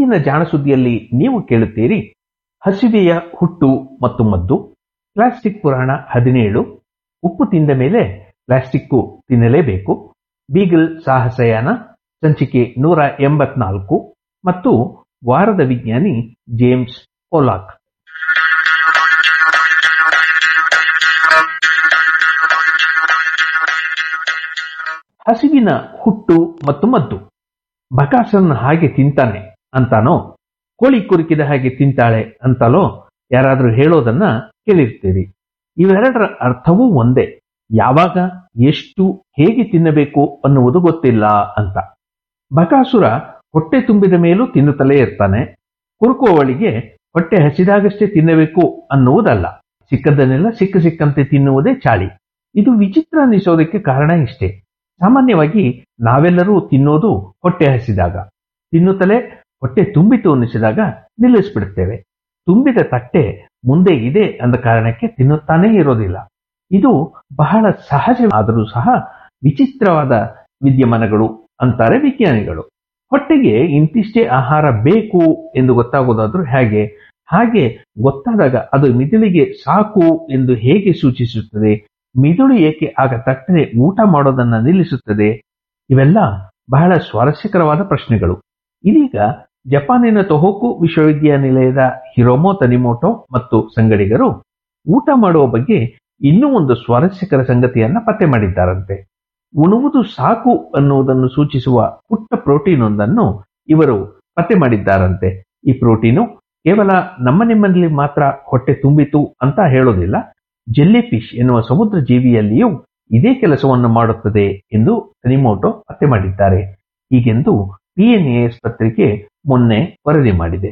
ಇಂದಿನ ಜಾಣಸುದ್ದಿಯಲ್ಲಿ ನೀವು ಕೇಳುತ್ತೀರಿ ಹಸಿವೆಯ ಹುಟ್ಟು ಮತ್ತು ಮದ್ದು, ಪ್ಲಾಸ್ಟಿಕ್ ಪುರಾಣ 17, ಉಪ್ಪು ತಿಂದ ಮೇಲೆ ಪ್ಲಾಸ್ಟಿಕ್ಕು ತಿನ್ನಲೇಬೇಕು, ಬೀಗಲ್ ಸಾಹಸಯಾನ ಸಂಚಿಕೆ 184 ಮತ್ತು ವಾರದ ವಿಜ್ಞಾನಿ ಜೇಮ್ಸ್ ಪೋಲಾಕ್. ಹಸಿವಿನ ಹುಟ್ಟು ಮತ್ತು ಮದ್ದು. ಬಕಾಸನ್ ಹಾಗೆ ತಿಂತಾನೆ ಅಂತಾನೋ, ಕೋಳಿ ಕುರುಕಿದ ಹಾಗೆ ತಿಂತಾಳೆ ಅಂತಲೋ ಯಾರಾದ್ರೂ ಹೇಳೋದನ್ನ ಕೇಳಿರ್ತೀರಿ. ಇವೆರಡರ ಅರ್ಥವೂ ಒಂದೇ. ಯಾವಾಗ, ಎಷ್ಟು, ಹೇಗೆ ತಿನ್ನಬೇಕು ಅನ್ನುವುದು ಗೊತ್ತಿಲ್ಲ ಅಂತ. ಬಕಾಸುರ ಹೊಟ್ಟೆ ತುಂಬಿದ ಮೇಲೂ ತಿನ್ನುತ್ತಲೇ ಇರ್ತಾನೆ. ಕುರುಕುವವಳಿಗೆ ಹೊಟ್ಟೆ ಹಸಿದಾಗಷ್ಟೇ ತಿನ್ನಬೇಕು ಅನ್ನುವುದಲ್ಲ, ಸಿಕ್ಕದನ್ನೆಲ್ಲ ಸಿಕ್ಕಂತೆ ತಿನ್ನುವುದೇ ಚಾಳಿ. ಇದು ವಿಚಿತ್ರ ಅನಿಸೋದಕ್ಕೆ ಕಾರಣ ಇಷ್ಟೇ. ಸಾಮಾನ್ಯವಾಗಿ ನಾವೆಲ್ಲರೂ ತಿನ್ನೋದು ಹೊಟ್ಟೆ ಹಸಿದಾಗ. ತಿನ್ನುತ್ತಲೇ ಹೊಟ್ಟೆ ತುಂಬಿತು ಅನ್ನಿಸಿದಾಗ ನಿಲ್ಲಿಸ್ಬಿಡ್ತೇವೆ. ತುಂಬಿದ ತಟ್ಟೆ ಮುಂದೆ ಇದೆ ಅಂದ ಕಾರಣಕ್ಕೆ ತಿನ್ನುತ್ತಾನೇ ಇರೋದಿಲ್ಲ. ಇದು ಬಹಳ ಸಹಜ ಆದರೂ ಸಹ ವಿಚಿತ್ರವಾದ ವಿದ್ಯಮಾನಗಳು ಅಂತಾರೆ ವಿಜ್ಞಾನಿಗಳು. ಹೊಟ್ಟೆಗೆ ಇಂತಿಷ್ಟೇ ಆಹಾರ ಬೇಕು ಎಂದು ಗೊತ್ತಾಗೋದಾದ್ರೂ ಹೇಗೆ? ಹಾಗೆ ಗೊತ್ತಾದಾಗ ಅದು ಮಿದುಳಿಗೆ ಸಾಕು ಎಂದು ಹೇಗೆ ಸೂಚಿಸುತ್ತದೆ? ಮಿದುಳು ಏಕೆ ಆಗ ತಟ್ಟನೆ ಊಟ ಮಾಡೋದನ್ನ ನಿಲ್ಲಿಸುತ್ತದೆ? ಇವೆಲ್ಲ ಬಹಳ ಸ್ವಾರಸ್ಯಕರವಾದ ಪ್ರಶ್ನೆಗಳು. ಇದೀಗ ಜಪಾನಿನ ತೊಹೋಕು ವಿಶ್ವವಿದ್ಯಾನಿಲಯದ ಹಿರೋಮೊ ತನಿಮೋಟೋ ಮತ್ತು ಸಂಗಡಿಗರು ಊಟ ಮಾಡುವ ಬಗ್ಗೆ ಇನ್ನೂ ಒಂದು ಸ್ವಾರಸ್ಯಕರ ಸಂಗತಿಯನ್ನ ಪತ್ತೆ ಮಾಡಿದ್ದಾರಂತೆ. ಉಣುವುದು ಸಾಕು ಅನ್ನುವುದನ್ನು ಸೂಚಿಸುವ ಪುಟ್ಟ ಪ್ರೋಟೀನ್ ಒಂದನ್ನು ಇವರು ಪತ್ತೆ ಮಾಡಿದ್ದಾರಂತೆ. ಈ ಪ್ರೋಟೀನು ಕೇವಲ ನಿಮ್ಮಲ್ಲಿ ಮಾತ್ರ ಹೊಟ್ಟೆ ತುಂಬಿತು ಅಂತ ಹೇಳೋದಿಲ್ಲ. ಜೆಲ್ಲಿ ಫಿಶ್ ಎನ್ನುವ ಸಮುದ್ರ ಜೀವಿಯಲ್ಲಿಯೂ ಇದೇ ಕೆಲಸವನ್ನು ಮಾಡುತ್ತದೆ ಎಂದು ತನಿಮೋಟೋ ಪತ್ತೆ ಮಾಡಿದ್ದಾರೆ. ಹೀಗೆಂದು PNAS ಪತ್ರಿಕೆ ಮೊನ್ನೆ ವರದಿ ಮಾಡಿದೆ.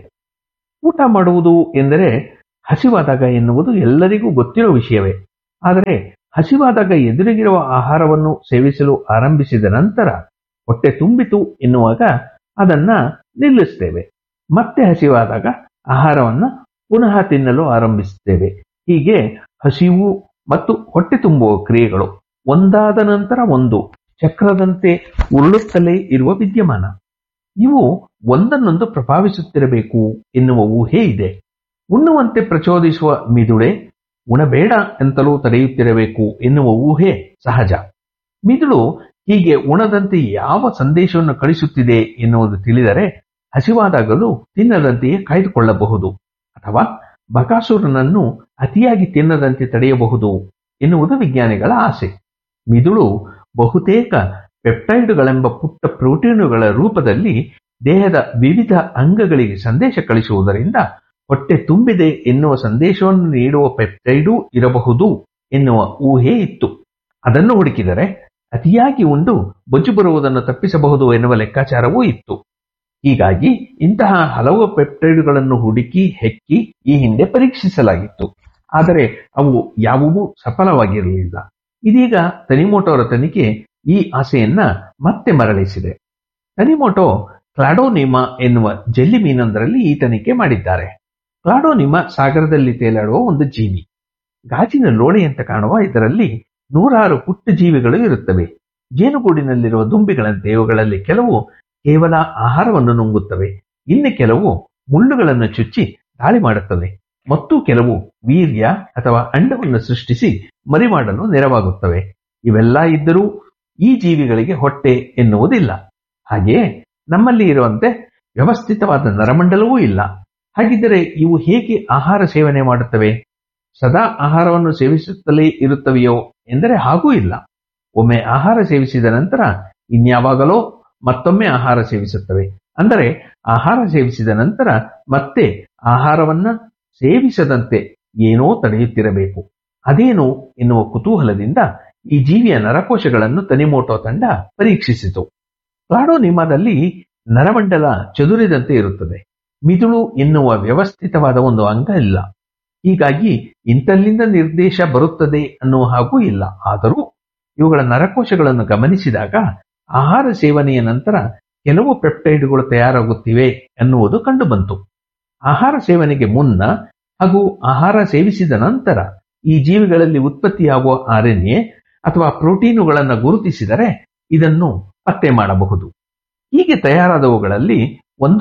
ಊಟ ಮಾಡುವುದು ಎಂದರೆ ಹಸಿವಾದಾಗ ಎನ್ನುವುದು ಎಲ್ಲರಿಗೂ ಗೊತ್ತಿರೋ ವಿಷಯವೇ. ಆದರೆ ಹಸಿವಾದಾಗ ಎದುರಿಗಿರುವ ಆಹಾರವನ್ನು ಸೇವಿಸಲು ಆರಂಭಿಸಿದ ನಂತರ ಹೊಟ್ಟೆ ತುಂಬಿತು ಎನ್ನುವಾಗ ಅದನ್ನ ನಿಲ್ಲಿಸ್ತೇವೆ. ಮತ್ತೆ ಹಸಿವಾದಾಗ ಆಹಾರವನ್ನ ಪುನಃ ತಿನ್ನಲು ಆರಂಭಿಸುತ್ತೇವೆ. ಹೀಗೆ ಹಸಿವು ಮತ್ತು ಹೊಟ್ಟೆ ತುಂಬುವ ಕ್ರಿಯೆಗಳು ಒಂದಾದ ನಂತರ ಒಂದು ಚಕ್ರದಂತೆ ಉರುಳುತ್ತಲೇ ಇರುವ ವಿದ್ಯಮಾನ. ಇವು ಒಂದನ್ನೊಂದು ಪ್ರಭಾವಿಸುತ್ತಿರಬೇಕು ಎನ್ನುವ ಊಹೆ ಇದೆ. ಉಣ್ಣುವಂತೆ ಪ್ರಚೋದಿಸುವ ಮಿದುಳೆ ಉಣಬೇಡ ಎಂತಲೂ ತಡೆಯುತ್ತಿರಬೇಕು ಎನ್ನುವ ಊಹೆ ಸಹಜ. ಮಿದುಳು ಹೀಗೆ ಉಣದಂತೆ ಯಾವ ಸಂದೇಶವನ್ನು ಕಳಿಸುತ್ತಿದೆ ಎನ್ನುವುದು ತಿಳಿದರೆ ಹಸಿವಾದಾಗಲೂ ತಿನ್ನದಂತೆಯೇ ಕಾಯ್ದುಕೊಳ್ಳಬಹುದು, ಅಥವಾ ಬಕಾಸುರನನ್ನು ಅತಿಯಾಗಿ ತಿನ್ನದಂತೆ ತಡೆಯಬಹುದು ಎನ್ನುವುದು ವಿಜ್ಞಾನಿಗಳ ಆಸೆ. ಮಿದುಳು ಬಹುತೇಕ ಪೆಪ್ಟೈಡ್ಗಳೆಂಬ ಪುಟ್ಟ ಪ್ರೋಟೀನುಗಳ ರೂಪದಲ್ಲಿ ದೇಹದ ವಿವಿಧ ಅಂಗಗಳಿಗೆ ಸಂದೇಶ ಕಳಿಸುವುದರಿಂದ ಹೊಟ್ಟೆ ತುಂಬಿದೆ ಎನ್ನುವ ಸಂದೇಶವನ್ನು ನೀಡುವ ಪೆಪ್ಟೈಡೂ ಇರಬಹುದು ಎನ್ನುವ ಊಹೆ ಇತ್ತು. ಅದನ್ನು ಹುಡುಕಿದರೆ ಅತಿಯಾಗಿ ಉಂಡು ಬೊಜ್ಜು ಬರುವುದನ್ನು ತಪ್ಪಿಸಬಹುದು ಎನ್ನುವ ಲೆಕ್ಕಾಚಾರವೂ ಇತ್ತು. ಹೀಗಾಗಿ ಇಂತಹ ಹಲವು ಪೆಪ್ಟೈಡ್ಗಳನ್ನು ಹುಡುಕಿ ಹೆಕ್ಕಿ ಈ ಹಿಂದೆ ಪರೀಕ್ಷಿಸಲಾಗಿತ್ತು. ಆದರೆ ಅವು ಯಾವುವೂ ಸಫಲವಾಗಿರಲಿಲ್ಲ. ಇದೀಗ ತನಿಮೋಟೋ ಅವರ ತನಿಖೆ ಈ ಆಸೆಯನ್ನ ಮತ್ತೆ ಮರಳಿಸಿದೆ. ತನಿಮೋಟೋ ಕ್ಲಾಡೋನಿಮಾ ಎನ್ನುವ ಜೆಲ್ಲಿ ಮೀನೊಂದರಲ್ಲಿ ಈ ತನಿಖೆ ಮಾಡಿದ್ದಾರೆ. ಕ್ಲಾಡೋನಿಮಾ ಸಾಗರದಲ್ಲಿ ತೇಲಾಡುವ ಒಂದು ಜೀವಿ. ಗಾಜಿನ ಲೋಳೆಯಂತೆ ಕಾಣುವ ಇದರಲ್ಲಿ 106 ಪುಟ್ಟ ಜೀವಿಗಳು ಇರುತ್ತವೆ. ಜೇನುಗೂಡಿನಲ್ಲಿರುವ ದುಂಬಿಗಳಂತೆ ಇವುಗಳಲ್ಲಿ ಕೆಲವು ಕೇವಲ ಆಹಾರವನ್ನು ನುಂಗುತ್ತವೆ, ಇನ್ನು ಕೆಲವು ಮುಳ್ಳುಗಳನ್ನು ಚುಚ್ಚಿ ದಾಳಿ ಮಾಡುತ್ತವೆ, ಮತ್ತು ಕೆಲವು ವೀರ್ಯ ಅಥವಾ ಅಂಡವನ್ನು ಸೃಷ್ಟಿಸಿ ಮರಿ ಮಾಡಲು ನೆರವಾಗುತ್ತವೆ. ಇವೆಲ್ಲ ಇದ್ದರೂ ಈ ಜೀವಿಗಳಿಗೆ ಹೊಟ್ಟೆ ಎನ್ನುವುದಿಲ್ಲ. ಹಾಗೆಯೇ ನಮ್ಮಲ್ಲಿ ಇರುವಂತೆ ವ್ಯವಸ್ಥಿತವಾದ ನರಮಂಡಲವೂ ಇಲ್ಲ. ಹಾಗಿದ್ದರೆ ಇವು ಹೇಗೆ ಆಹಾರ ಸೇವನೆ ಮಾಡುತ್ತವೆ? ಸದಾ ಆಹಾರವನ್ನು ಸೇವಿಸುತ್ತಲೇ ಇರುತ್ತವೆಯೋ ಎಂದರೆ ಹಾಗೂ ಇಲ್ಲ. ಒಮ್ಮೆ ಆಹಾರ ಸೇವಿಸಿದ ನಂತರ ಇನ್ಯಾವಾಗಲೋ ಮತ್ತೊಮ್ಮೆ ಆಹಾರ ಸೇವಿಸುತ್ತವೆ. ಅಂದರೆ ಆಹಾರ ಸೇವಿಸಿದ ನಂತರ ಮತ್ತೆ ಆಹಾರವನ್ನ ಸೇವಿಸದಂತೆ ಏನೋ ತಡೆಯುತ್ತಿರಬೇಕು. ಅದೇನು ಎನ್ನುವ ಕುತೂಹಲದಿಂದ ಈ ಜೀವಿಯ ನರಕೋಶಗಳನ್ನು ತನಿಮೋಟೋ ತಂಡ ಪರೀಕ್ಷಿಸಿತು. ಕ್ಲಾಡೋನಿಮಾದಲ್ಲಿ ನರಮಂಡಲ ಚದುರಿದಂತೆ ಇರುತ್ತದೆ. ಮಿದುಳು ಎನ್ನುವ ವ್ಯವಸ್ಥಿತವಾದ ಒಂದು ಅಂಗ ಇಲ್ಲ. ಹೀಗಾಗಿ ಇಂತಲ್ಲಿಂದ ನಿರ್ದೇಶ ಬರುತ್ತದೆ ಅನ್ನುವ ಹಾಗೂ ಇಲ್ಲ. ಆದರೂ ಇವುಗಳ ನರಕೋಶಗಳನ್ನು ಗಮನಿಸಿದಾಗ ಆಹಾರ ಸೇವನೆಯ ನಂತರ ಕೆಲವು ಪೆಪ್ಟೈಡ್ಗಳು ತಯಾರಾಗುತ್ತಿವೆ ಎನ್ನುವುದು ಕಂಡುಬಂತು. ಆಹಾರ ಸೇವನೆಗೆ ಮುನ್ನ ಹಾಗೂ ಆಹಾರ ಸೇವಿಸಿದ ನಂತರ ಈ ಜೀವಿಗಳಲ್ಲಿ ಉತ್ಪತ್ತಿಯಾಗುವ RNA ಅಥವಾ ಪ್ರೋಟೀನುಗಳನ್ನು ಗುರುತಿಸಿದರೆ ಇದನ್ನು ಪತ್ತೆ ಮಾಡಬಹುದು. ಹೀಗೆ ತಯಾರಾದವುಗಳಲ್ಲಿ ಒಂದು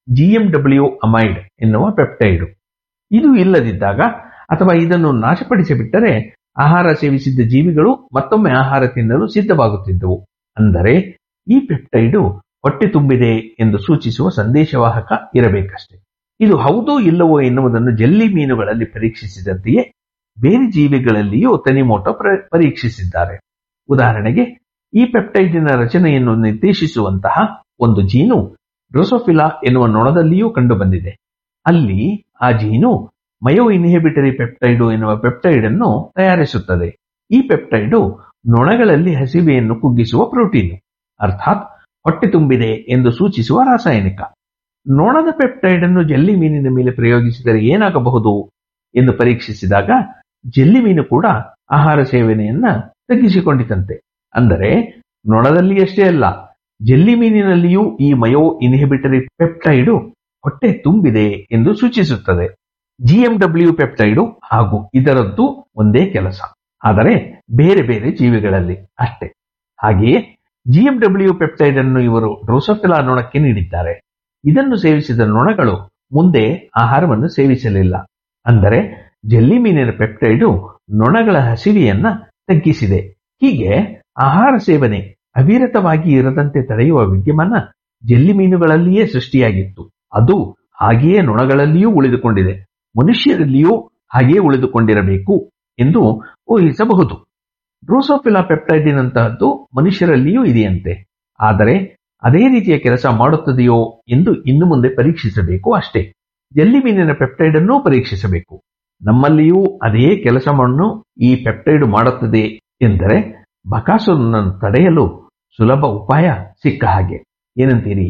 GMW ಅಮೈಡ್ ಎನ್ನುವ ಪೆಪ್ಟೈಡ್. ಇದು ಇಲ್ಲದಿದ್ದಾಗ ಅಥವಾ ಇದನ್ನು ನಾಶಪಡಿಸಿಬಿಟ್ಟರೆ ಆಹಾರ ಸೇವಿಸಿದ್ದ ಜೀವಿಗಳು ಮತ್ತೊಮ್ಮೆ ಆಹಾರ ತಿನ್ನಲು ಸಿದ್ಧವಾಗುತ್ತಿದ್ದವು. ಅಂದರೆ ಈ ಪೆಪ್ಟೈಡು ಹೊಟ್ಟೆ ತುಂಬಿದೆ ಎಂದು ಸೂಚಿಸುವ ಸಂದೇಶವಾಹಕ ಇರಬೇಕಷ್ಟೆ. ಇದು ಹೌದೋ ಇಲ್ಲವೋ ಎನ್ನುವುದನ್ನು ಜೆಲ್ಲಿ ಮೀನುಗಳಲ್ಲಿ ಪರೀಕ್ಷಿಸಿದಂತೆಯೇ ಬೇರೆ ಜೀವಿಗಳಲ್ಲಿಯೂ ತನಿಮೋಟೋ ಪರೀಕ್ಷಿಸಿದ್ದಾರೆ. ಉದಾಹರಣೆಗೆ ಈ ಪೆಪ್ಟೈಡಿನ ರಚನೆಯನ್ನು ನಿರ್ದೇಶಿಸುವಂತಹ ಒಂದು ಜೀನು ಡ್ರೋಸೋಫಿಲಾ ಎನ್ನುವ ನೊಣದಲ್ಲಿಯೂ ಕಂಡುಬಂದಿದೆ. ಅಲ್ಲಿ ಆ ಜೀನು ಮಯೋ ಇನ್ಹಿಬಿಟರಿ ಪೆಪ್ಟೈಡು ಎನ್ನುವ ಪೆಪ್ಟೈಡ್ ಅನ್ನು ತಯಾರಿಸುತ್ತದೆ. ಈ ಪೆಪ್ಟೈಡು ನೊಣಗಳಲ್ಲಿ ಹಸಿವೆಯನ್ನು ಕುಗ್ಗಿಸುವ ಪ್ರೋಟೀನು, ಅರ್ಥಾತ್ ಹೊಟ್ಟೆ ತುಂಬಿದೆ ಎಂದು ಸೂಚಿಸುವ ರಾಸಾಯನಿಕ. ನೊಣದ ಪೆಪ್ಟೈಡ್ ಅನ್ನು ಜೆಲ್ಲಿ ಮೀನಿನ ಮೇಲೆ ಪ್ರಯೋಗಿಸಿದರೆ ಏನಾಗಬಹುದು ಎಂದು ಪರೀಕ್ಷಿಸಿದಾಗ ಜೆಲ್ಲಿ ಮೀನು ಕೂಡ ಆಹಾರ ಸೇವನೆಯನ್ನ ತಗ್ಗಿಸಿಕೊಂಡಿತಂತೆ. ಅಂದರೆ ನೊಣದಲ್ಲಿ ಅಷ್ಟೇ ಅಲ್ಲ, ಜೆಲ್ಲಿ ಮೀನಿನಲ್ಲಿಯೂ ಈ ಮಯೋ ಇನ್ಹಿಬಿಟರಿ ಪೆಪ್ಟೈಡು ಹೊಟ್ಟೆ ತುಂಬಿದೆ ಎಂದು ಸೂಚಿಸುತ್ತದೆ. GMW ಪೆಪ್ಟೈಡು ಹಾಗೂ ಇದರದ್ದು ಒಂದೇ ಕೆಲಸ, ಆದರೆ ಬೇರೆ ಬೇರೆ ಜೀವಿಗಳಲ್ಲಿ ಅಷ್ಟೇ. ಹಾಗೆಯೇ GMW ಪೆಪ್ಟೈಡ್ ಅನ್ನು ಇವರು ಡ್ರೋಸೋಫಿಲಾ ನೊಣಕ್ಕೆ ನೀಡಿದ್ದಾರೆ. ಇದನ್ನು ಸೇವಿಸಿದ ನೊಣಗಳು ಮುಂದೆ ಆಹಾರವನ್ನು ಸೇವಿಸಲಿಲ್ಲ. ಅಂದರೆ ಜೆಲ್ಲಿ ಮೀನಿನ ಪೆಪ್ಟೈಡು ನೊಣಗಳ ಹಸಿವೆಯನ್ನ ತಗ್ಗಿಸಿದೆ. ಹೀಗೆ ಆಹಾರ ಸೇವನೆ ಅವಿರತವಾಗಿ ಇರದಂತೆ ತಡೆಯುವ ವಿದ್ಯಮಾನ ಜೆಲ್ಲಿ ಮೀನುಗಳಲ್ಲಿಯೇ ಸೃಷ್ಟಿಯಾಗಿತ್ತು. ಅದು ಹಾಗೆಯೇ ನೊಣಗಳಲ್ಲಿಯೂ ಉಳಿದುಕೊಂಡಿದೆ. ಮನುಷ್ಯರಲ್ಲಿಯೂ ಹಾಗೆಯೇ ಉಳಿದುಕೊಂಡಿರಬೇಕು ಎಂದು ಊಹಿಸಬಹುದು. ಡ್ರೋಸೋಫಿಲಾ ಪೆಪ್ಟೈಡಿನಂತಹದ್ದು ಮನುಷ್ಯರಲ್ಲಿಯೂ ಇದೆಯಂತೆ. ಆದರೆ ಅದೇ ರೀತಿಯ ಕೆಲಸ ಮಾಡುತ್ತದೆಯೋ ಎಂದು ಇನ್ನು ಮುಂದೆ ಪರೀಕ್ಷಿಸಬೇಕು ಅಷ್ಟೇ. ಜೆಲ್ಲಿ ಮೀನಿನ ಪೆಪ್ಟೈಡ್ ಅನ್ನೂ ಪರೀಕ್ಷಿಸಬೇಕು. ನಮ್ಮಲ್ಲಿಯೂ ಅದೇ ಕೆಲಸವನ್ನು ಈ ಪೆಪ್ಟೈಡ್ ಮಾಡುತ್ತದೆ ಎಂದರೆ ಬಕಾಸುರನನ್ನು ತಡೆಯಲು ಸುಲಭ ಉಪಾಯ ಸಿಕ್ಕ ಹಾಗೆ. ಏನಂತೀರಿ?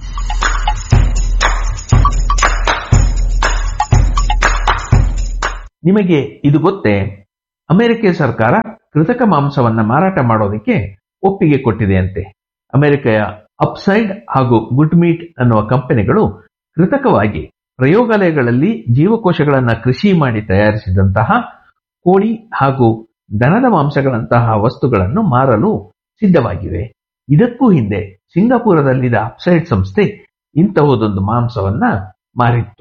ನಿಮಗೆ ಇದು ಗೊತ್ತೇ? ಅಮೆರಿಕ ಸರ್ಕಾರ ಕೃತಕ ಮಾಂಸವನ್ನ ಮಾರಾಟ ಮಾಡೋದಕ್ಕೆ ಒಪ್ಪಿಗೆ ಕೊಟ್ಟಿದೆಯಂತೆ. ಅಮೆರಿಕೆಯ ಅಪ್ಸೈಡ್ ಹಾಗೂ ಗುಡ್ ಮೀಟ್ ಅನ್ನುವ ಕಂಪನಿಗಳು ಕೃತಕವಾಗಿ ಪ್ರಯೋಗಾಲಯಗಳಲ್ಲಿ ಜೀವಕೋಶಗಳನ್ನ ಕೃಷಿ ಮಾಡಿ ತಯಾರಿಸಿದಂತಹ ಕೋಳಿ ಹಾಗೂ ದನದ ಮಾಂಸಗಳಂತಹ ವಸ್ತುಗಳನ್ನು ಮಾರಲು ಸಿದ್ಧವಾಗಿವೆ. ಇದಕ್ಕೂ ಹಿಂದೆ ಸಿಂಗಾಪುರದಲ್ಲಿದ್ದ ಅಪ್ಸೈಡ್ ಸಂಸ್ಥೆ ಇಂತಹದೊಂದು ಮಾಂಸವನ್ನ ಮಾರಿತ್ತು.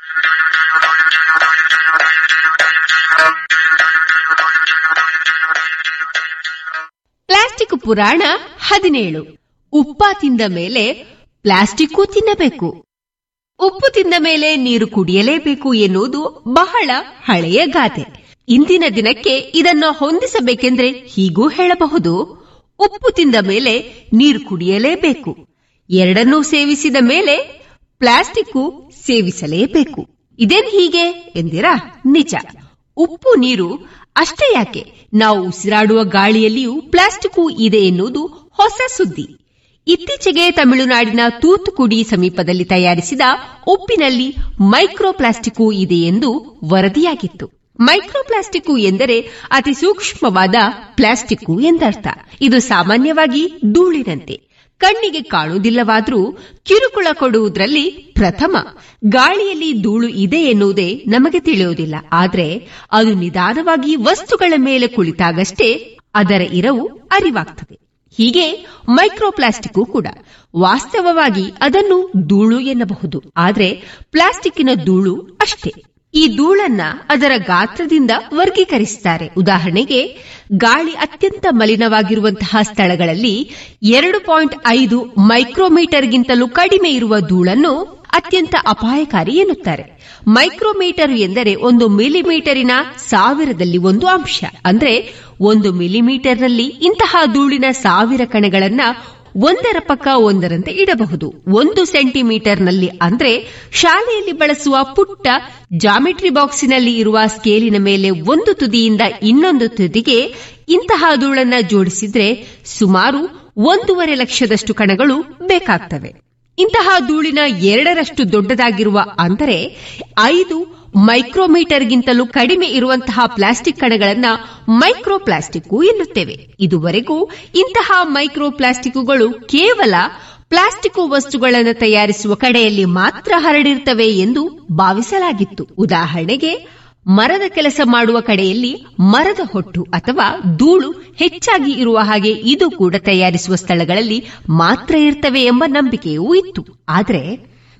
ಪ್ಲಾಸ್ಟಿಕ್ ಪುರಾಣ 17. ಉಪ್ಪ ತಿಂದ ಮೇಲೆ ಪ್ಲಾಸ್ಟಿಕ್ಕೂ ತಿನ್ನಬೇಕು. ಉಪ್ಪು ತಿಂದ ಮೇಲೆ ನೀರು ಕುಡಿಯಲೇಬೇಕು ಎನ್ನುವುದು ಬಹಳ ಹಳೆಯ ಗಾದೆ. ಇಂದಿನ ದಿನಕ್ಕೆ ಇದನ್ನು ಹೊಂದಿಸಬೇಕೆಂದ್ರೆ ಹೀಗೂ ಹೇಳಬಹುದು: ಉಪ್ಪು ತಿಂದ ಮೇಲೆ ನೀರು ಕುಡಿಯಲೇಬೇಕು. ಎರಡನ್ನೂ ಸೇವಿಸಿದ ಮೇಲೆ ಪ್ಲಾಸ್ಟಿಕ್ಕು ಸೇವಿಸಲೇಬೇಕು. ಇದೇನ್ ಹೀಗೆ ಎಂದಿರಾ? ನಿಜ. ಉಪ್ಪು ನೀರು ಅಷ್ಟೇ ಯಾಕೆ, ನಾವು ಉಸಿರಾಡುವ ಗಾಳಿಯಲ್ಲಿಯೂ ಪ್ಲಾಸ್ಟಿಕ್ಕು ಇದೆ ಎನ್ನುವುದು ಹೊಸ ಸುದ್ದಿ. ಇತ್ತೀಚೆಗೆ ತಮಿಳುನಾಡಿನ ತೂತುಕುಡಿ ಸಮೀಪದಲ್ಲಿ ತಯಾರಿಸಿದ ಉಪ್ಪಿನಲ್ಲಿ ಮೈಕ್ರೋ ಪ್ಲಾಸ್ಟಿಕ್ಕು ಇದೆ ಎಂದು ವರದಿಯಾಗಿತ್ತು. ಮೈಕ್ರೋ ಪ್ಲಾಸ್ಟಿಕ್ಕು ಎಂದರೆ ಅತಿ ಸೂಕ್ಷ್ಮವಾದ ಪ್ಲಾಸ್ಟಿಕ್ಕು ಎಂದರ್ಥ. ಇದು ಸಾಮಾನ್ಯವಾಗಿ ಧೂಳಿನಂತೆ, ಕಣ್ಣಿಗೆ ಕಾಣುವುದಿಲ್ಲವಾದರೂ ಕಿರುಕುಳ ಕೊಡುವುದರಲ್ಲಿ ಪ್ರಥಮ. ಗಾಳಿಯಲ್ಲಿ ಧೂಳು ಇದೆ ಎನ್ನುವುದೇ ನಮಗೆ ತಿಳಿಯುವುದಿಲ್ಲ. ಆದರೆ ಅದು ನಿಧಾನವಾಗಿ ವಸ್ತುಗಳ ಮೇಲೆ ಕುಳಿತಾಗಷ್ಟೇ ಅದರ ಇರವು ಅರಿವಾಗ್ತದೆ. ಹೀಗೆ ಮೈಕ್ರೋ ಪ್ಲಾಸ್ಟಿಕ್ಕು ಕೂಡ. ವಾಸ್ತವವಾಗಿ ಅದನ್ನು ಧೂಳು ಎನ್ನಬಹುದು, ಆದರೆ ಪ್ಲಾಸ್ಟಿಕ್ಕಿನ ಧೂಳು ಅಷ್ಟೇ. ಈ ಧೂಳನ್ನ ಅದರ ಗಾತ್ರದಿಂದ ವರ್ಗೀಕರಿಸುತ್ತಾರೆ. ಉದಾಹರಣೆಗೆ, ಗಾಳಿ ಅತ್ಯಂತ ಮಲಿನವಾಗಿರುವಂತಹ ಸ್ಥಳಗಳಲ್ಲಿ 2.5 ಮೈಕ್ರೋಮೀಟರ್ಗಿಂತಲೂ ಕಡಿಮೆ ಇರುವ ಧೂಳನ್ನು ಅತ್ಯಂತ ಅಪಾಯಕಾರಿ ಎನ್ನುತ್ತಾರೆ. ಮೈಕ್ರೋಮೀಟರ್ ಎಂದರೆ 1 ಮಿಲಿಮೀಟರಿನ 1000ರಲ್ಲಿ 1 ಅಂಶ. ಅಂದ್ರೆ 1 ಮಿಲಿಮೀಟರ್ನಲ್ಲಿ ಇಂತಹ ಧೂಳಿನ 1000 ಕಣಗಳನ್ನ ಒಂದರ ಪಕ್ಕ ಒಂದರಂತೆ ಇಡಬಹುದು. 1 ಸೆಂಟಿಮೀಟರ್ನಲ್ಲಿ ಅಂದ್ರೆ ಶಾಲೆಯಲ್ಲಿ ಬಳಸುವ ಪುಟ್ಟ ಜಾಮೆಟ್ರಿ ಬಾಕ್ಸಿನಲ್ಲಿ ಇರುವ ಸ್ಕೇಲಿನ ಮೇಲೆ ಒಂದು ತುದಿಯಿಂದ ಇನ್ನೊಂದು ತುದಿಗೆ ಇಂತಹ ಧೂಳನ್ನ ಜೋಡಿಸಿದ್ರೆ ಸುಮಾರು 1.5 ಲಕ್ಷದಷ್ಟು ಕಣಗಳು ಬೇಕಾಗ್ತವೆ. ಇಂತಹ ಧೂಳಿನ 2ರಷ್ಟು ದೊಡ್ಡದಾಗಿರುವ, ಅಂದರೆ 5 ಮೈಕ್ರೋಮೀಟರ್ಗಿಂತಲೂ ಕಡಿಮೆ ಇರುವಂತಹ ಪ್ಲಾಸ್ಟಿಕ್ ಕಣಗಳನ್ನ ಮೈಕ್ರೋ ಪ್ಲಾಸ್ಟಿಕ್ಕು ಎನ್ನುತ್ತೇವೆ. ಇದುವರೆಗೂ ಇಂತಹ ಮೈಕ್ರೋ ಪ್ಲಾಸ್ಟಿಕ್ಕುಗಳು ಕೇವಲ ಪ್ಲಾಸ್ಟಿಕ್ ವಸ್ತುಗಳನ್ನು ತಯಾರಿಸುವ ಕಡೆಯಲ್ಲಿ ಮಾತ್ರ ಹರಡಿರುತ್ತವೆ ಎಂದು ಭಾವಿಸಲಾಗಿತ್ತು. ಉದಾಹರಣೆಗೆ, ಮರದ ಕೆಲಸ ಮಾಡುವ ಕಡೆಯಲ್ಲಿ ಮರದ ಹೊಟ್ಟು ಅಥವಾ ಧೂಳು ಹೆಚ್ಚಾಗಿ ಇರುವ ಹಾಗೆ ಇದು ಕೂಡ ತಯಾರಿಸುವ ಸ್ಥಳಗಳಲ್ಲಿ ಮಾತ್ರ ಇರ್ತವೆ ಎಂಬ ನಂಬಿಕೆಯೂ ಇತ್ತು. ಆದರೆ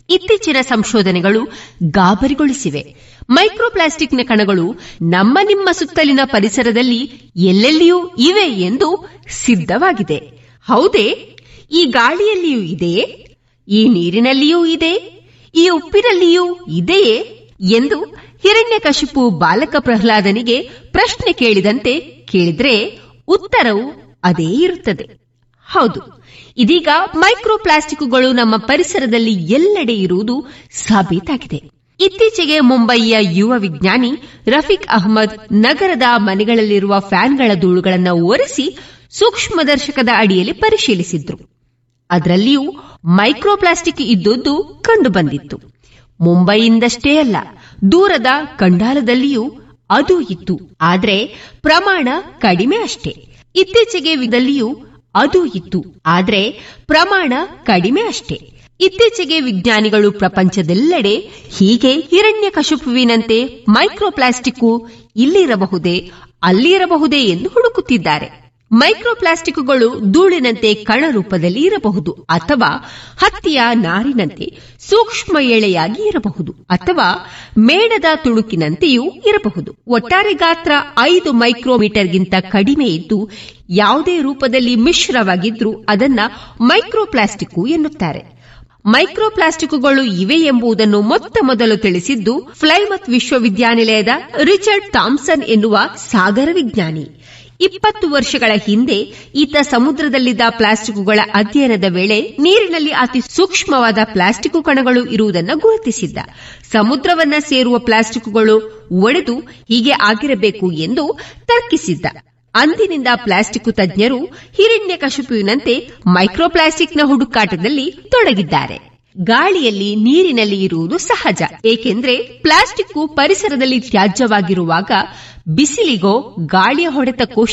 ಇತ್ತೀಚಿನ ಸಂಶೋಧನೆಗಳು ಗಾಬರಿಗೊಳಿಸಿವೆ. ಮೈಕ್ರೋಪ್ಲಾಸ್ಟಿಕ್ನ ಕಣಗಳು ನಮ್ಮ ನಿಮ್ಮ ಸುತ್ತಲಿನ ಪರಿಸರದಲ್ಲಿ ಎಲ್ಲೆಲ್ಲಿಯೂ ಇವೆ ಎಂದು ಸಿದ್ಧವಾಗಿದೆ. ಹೌದೇ? ಈ ಗಾಳಿಯಲ್ಲಿಯೂ ಇದೆಯೇ? ಈ ನೀರಿನಲ್ಲಿಯೂ ಇದೆ? ಈ ಉಪ್ಪಿನಲ್ಲಿಯೂ ಇದೆಯೇ ಎಂದು ಹಿರಣ್ಯಕಶಿಪು ಬಾಲಕ ಪ್ರಹ್ಲಾದನಿಗೆ ಪ್ರಶ್ನೆ ಕೇಳಿದಂತೆ ಕೇಳಿದ್ರೆ ಉತ್ತರವು ಅದೇ ಇರುತ್ತದೆ. ಹೌದು, ಇದೀಗ ಮೈಕ್ರೋಪ್ಲಾಸ್ಟಿಕ್ಗಳು ನಮ್ಮ ಪರಿಸರದಲ್ಲಿ ಎಲ್ಲೆಡೆ ಇರುವುದು ಸಾಬೀತಾಗಿದೆ. ಇತ್ತೀಚೆಗೆ ಮುಂಬಯಿಯ ಯುವ ವಿಜ್ಞಾನಿ ರಫೀಕ್ ಅಹ್ಮದ್ ನಗರದ ಮನೆಗಳಲ್ಲಿರುವ ಫ್ಯಾನ್ಗಳ ಧೂಳುಗಳನ್ನು ಒರೆಸಿ ಸೂಕ್ಷ್ಮದರ್ಶಕದ ಅಡಿಯಲ್ಲಿ ಪರಿಶೀಲಿಸಿದ್ರು. ಅದರಲ್ಲಿಯೂ ಮೈಕ್ರೋಪ್ಲಾಸ್ಟಿಕ್ ಇದ್ದುದು ಕಂಡುಬಂದಿತ್ತು. ಮುಂಬಯಿಯಿಂದಷ್ಟೇ ಅಲ್ಲ, ದೂರದ ಕಂಡಾಲದಲ್ಲಿಯೂ ಅದು ಇತ್ತು. ಆದರೆ ಪ್ರಮಾಣ ಕಡಿಮೆ ಅಷ್ಟೇ. ಇತ್ತೀಚೆಗೆ ವಿದಲ್ಲಿಯೂ ಅದು ಇತ್ತು, ಆದರೆ ಪ್ರಮಾಣ ಕಡಿಮೆ ಅಷ್ಟೇ. ಇತ್ತೀಚೆಗೆ ವಿಜ್ಞಾನಿಗಳು ಪ್ರಪಂಚದೆಲ್ಲೆಡೆ ಹೀಗೆ ಹಿರಣ್ಯಕಶಿಪುವಿನಂತೆ ಮೈಕ್ರೋಪ್ಲಾಸ್ಟಿಕ್ ಇಲ್ಲಿರಬಹುದೇ ಅಲ್ಲಿರಬಹುದೇ ಎಂದು ಹುಡುಕುತ್ತಿದ್ದಾರೆ. ಮೈಕ್ರೋಪ್ಲಾಸ್ಟಿಕ್ಗಳು ಧೂಳಿನಂತೆ ಕಣ ರೂಪದಲ್ಲಿ ಇರಬಹುದು, ಅಥವಾ ಹತ್ತಿಯ ನಾರಿನಂತೆ ಸೂಕ್ಷ್ಮ ಎಳೆಯಾಗಿ ಇರಬಹುದು, ಅಥವಾ ಮೇಣದ ತುಣುಕಿನಂತೆಯೂ ಇರಬಹುದು. ಒಟ್ಟಾರೆ ಗಾತ್ರ 5 ಮೈಕ್ರೋಮೀಟರ್ಗಿಂತ ಕಡಿಮೆ ಇದ್ದು ಯಾವುದೇ ರೂಪದಲ್ಲಿ ಮಿಶ್ರವಾಗಿದ್ರೂ ಅದನ್ನ ಮೈಕ್ರೋಪ್ಲಾಸ್ಟಿಕ್ ಎನ್ನುತ್ತಾರೆ. ಮೈಕ್ರೋಪ್ಲಾಸ್ಟಿಕ್ಗಳು ಇವೆ ಎಂಬುದನ್ನು ಮೊತ್ತ ಮೊದಲು ತಿಳಿಸಿದ್ದು ಫ್ಲೈಮತ್ ವಿಶ್ವವಿದ್ಯಾನಿಲಯದ ರಿಚರ್ಡ್ ಥಾಮ್ಸನ್ ಎನ್ನುವ ಸಾಗರ ವಿಜ್ಞಾನಿ. 20 ವರ್ಷಗಳ ಹಿಂದೆ ಈತ ಸಮುದ್ರದಲ್ಲಿದ್ದ ಪ್ಲಾಸ್ಟಿಕ್ಗಳ ಅಧ್ಯಯನದ ವೇಳೆ ನೀರಿನಲ್ಲಿ ಅತಿ ಸೂಕ್ಷ್ಮವಾದ ಪ್ಲಾಸ್ಟಿಕ್ ಕಣಗಳು ಇರುವುದನ್ನು ಗುರುತಿಸಿದ್ದ. ಸಮುದ್ರವನ್ನ ಸೇರುವ ಪ್ಲಾಸ್ಟಿಕ್ಗಳು ಒಡೆದು ಹೀಗೆ ಆಗಿರಬೇಕು ಎಂದು ತರ್ಕಿಸಿದ್ದ. ಅಂದಿನಿಂದ ಪ್ಲಾಸ್ಟಿಕ್ ತಜ್ಞರು ಹಿರಣ್ಯಕಶಿಪುವಿನಂತೆ ಮೈಕ್ರೋಪ್ಲಾಸ್ಟಿಕ್ನ ಹುಡುಕಾಟದಲ್ಲಿ ತೊಡಗಿದ್ದಾರೆ. ಗಾಳಿಯಲ್ಲಿ ನೀರಿನಲ್ಲಿ ಇರುವುದು ಸಹಜ, ಏಕೆಂದ್ರೆ ಪ್ಲಾಸ್ಟಿಕ್ ಪರಿಸರದಲ್ಲಿ ತ್ಯಾಜ್ಯವಾಗಿರುವಾಗ ಬಿಸಿಲಿಗೋ ಗಾಳಿಯ ಹೊಡೆತಕ್ಕೋ